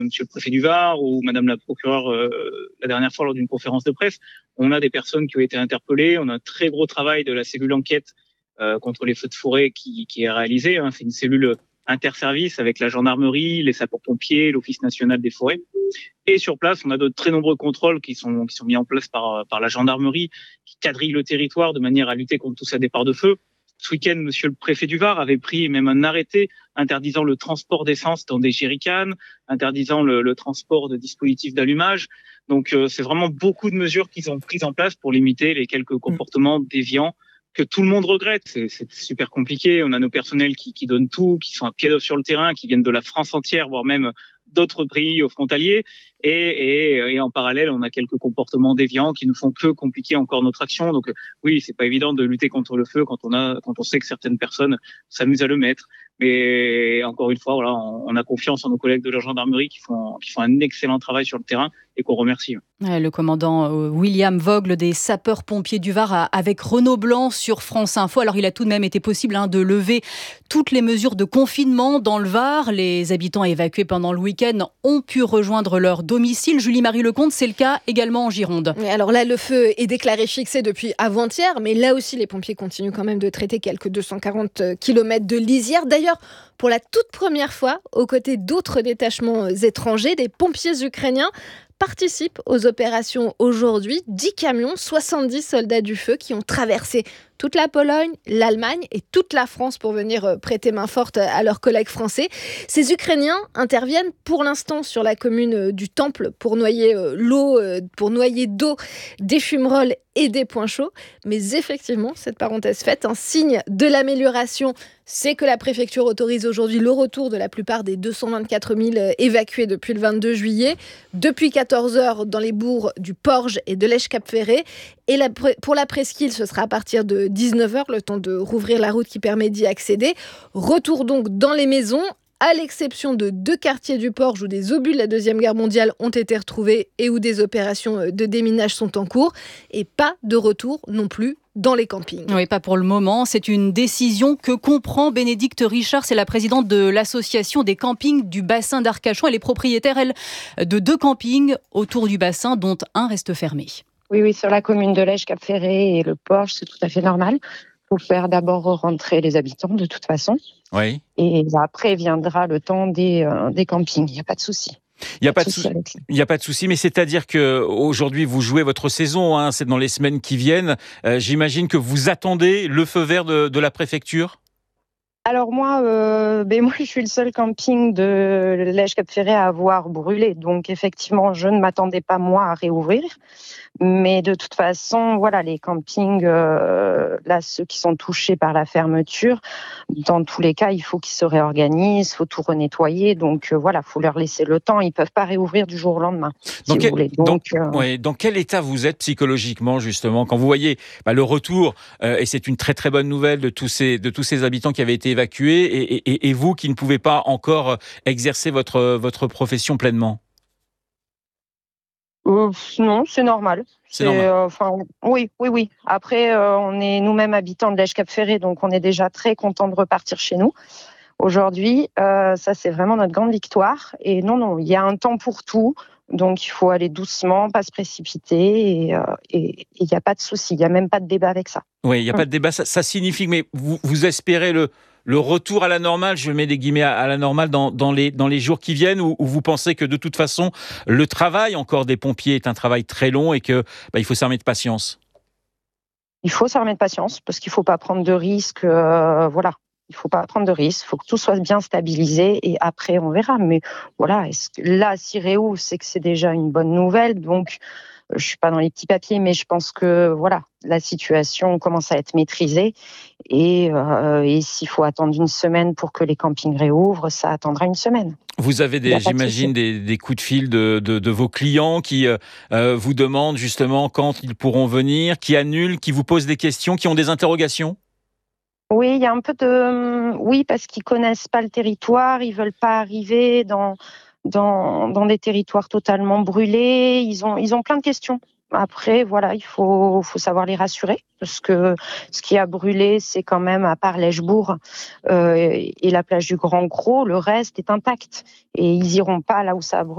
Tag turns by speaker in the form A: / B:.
A: Monsieur le préfet du Var ou Madame la procureure la dernière fois lors d'une conférence de presse. On a des personnes qui ont été interpellées. On a un très gros travail de la cellule enquête contre les feux de forêt qui est réalisé. C'est une cellule interservice avec la gendarmerie, les sapeurs-pompiers, l'Office national des forêts. Et sur place, on a de très nombreux contrôles qui sont mis en place par la gendarmerie, qui quadrillent le territoire de manière à lutter contre tout ça départ de feu. Ce week-end, monsieur le préfet du Var avait pris même un arrêté interdisant le transport d'essence dans des jerrycans, interdisant le transport de dispositifs d'allumage. Donc, c'est vraiment beaucoup de mesures qu'ils ont prises en place pour limiter les quelques comportements déviants que tout le monde regrette. C'est super compliqué. On a nos personnels qui donnent tout, qui sont à pied d'œuvre sur le terrain, qui viennent de la France entière, voire même d'autres pays frontaliers. Et en parallèle, on a quelques comportements déviants qui ne font que compliquer encore notre action. Donc oui, c'est pas évident de lutter contre le feu quand on sait que certaines personnes s'amusent à le mettre. Mais encore une fois, voilà, on a confiance en nos collègues de la gendarmerie qui font un excellent travail sur le terrain et qu'on remercie.
B: Le commandant William Vogle des sapeurs-pompiers du Var avec Renaud Blanc sur France Info. Alors il a tout de même été possible de lever toutes les mesures de confinement dans le Var. Les habitants évacués pendant le week-end ont pu rejoindre leur domicile. Julie-Marie Lecomte, c'est le cas également en Gironde.
C: Alors là, le feu est déclaré fixé depuis avant-hier, mais là aussi les pompiers continuent quand même de traiter quelques 240 km de lisière. D'ailleurs, pour la toute première fois, aux côtés d'autres détachements étrangers, des pompiers ukrainiens participent aux opérations aujourd'hui. 10 camions, 70 soldats du feu qui ont traversé toute la Pologne, l'Allemagne et toute la France pour venir prêter main forte à leurs collègues français. Ces Ukrainiens interviennent pour l'instant sur la commune du Temple pour noyer d'eau des fumerolles et des points chauds. Mais effectivement, cette parenthèse faite, un signe de l'amélioration, c'est que la préfecture autorise aujourd'hui le retour de la plupart des 224 000 évacués depuis le 22 juillet. Depuis 14 heures dans les bourgs du Porge et de Lèche-Cap-Ferré. Et pour la presqu'île, ce sera à partir de 19h, le temps de rouvrir la route qui permet d'y accéder. Retour donc dans les maisons, à l'exception de 2 quartiers du Porge où des obus de la Deuxième Guerre mondiale ont été retrouvés et où des opérations de déminage sont en cours. Et pas de retour non plus dans les campings.
B: Oui, pas pour le moment. C'est une décision que comprend Bénédicte Richard. C'est la présidente de l'association des campings du bassin d'Arcachon. Elle est propriétaire, elle, de 2 campings autour du bassin, dont un reste fermé.
D: Oui, sur la commune de Lèche-Cap-Ferré et le Porge, c'est tout à fait normal. Il faut faire d'abord rentrer les habitants, de toute façon.
E: Oui.
D: Et après viendra le temps des campings. Il n'y a pas de souci.
E: Il n'y a pas de souci, mais c'est-à-dire qu'aujourd'hui, vous jouez votre saison, c'est dans les semaines qui viennent. J'imagine que vous attendez le feu vert de la préfecture ?
D: Alors moi, je suis le seul camping de Lèche-Cap-Ferré à avoir brûlé. Donc effectivement, je ne m'attendais pas, moi, à réouvrir. Mais de toute façon, voilà, les campings, là, ceux qui sont touchés par la fermeture, dans tous les cas, il faut qu'ils se réorganisent, il faut tout renettoyer. Donc voilà, il faut leur laisser le temps. Ils ne peuvent pas réouvrir du jour au lendemain, si vous voulez.
E: Dans quel état vous êtes psychologiquement, justement, quand vous voyez le retour, et c'est une très très bonne nouvelle de tous ces habitants qui avaient été évacués, et vous qui ne pouvez pas encore exercer votre profession pleinement?
D: Non, c'est normal.
E: C'est normal.
D: Oui. Après, on est nous-mêmes habitants de Lèche-Cap-Ferré, donc on est déjà très contents de repartir chez nous. Aujourd'hui, ça c'est vraiment notre grande victoire. Et non, il y a un temps pour tout. Donc il faut aller doucement, pas se précipiter, et il n'y a pas de souci, il n'y a même pas de débat avec ça.
E: Oui, il n'y a pas de débat, ça signifie, mais vous espérez le retour à la normale, je mets des guillemets à la normale, dans les jours qui viennent, ou vous pensez que de toute façon, le travail encore des pompiers est un travail très long et que il faut s'armer de patience?
D: Il faut s'armer de patience, parce qu'il ne faut pas prendre de risques, voilà. Il ne faut pas prendre de risques, il faut que tout soit bien stabilisé et après on verra. Mais voilà, là, s'il réouvre, c'est que c'est déjà une bonne nouvelle. Donc, je ne suis pas dans les petits papiers, mais je pense que voilà, la situation commence à être maîtrisée. Et s'il faut attendre une semaine pour que les campings réouvrent, ça attendra une semaine.
E: Vous avez j'imagine, des coups de fil de vos clients qui vous demandent justement quand ils pourront venir, qui annulent, qui vous posent des questions, qui ont des interrogations?
D: Oui, il y a un peu de... Oui, parce qu'ils connaissent pas le territoire, ils veulent pas arriver dans des territoires totalement brûlés. Ils ont plein de questions. Après, voilà, il faut savoir les rassurer, parce que ce qui a brûlé, c'est quand même, à part Lèchebourg et la plage du Grand Gros, le reste est intact. Et ils iront pas là où ça a brûlé.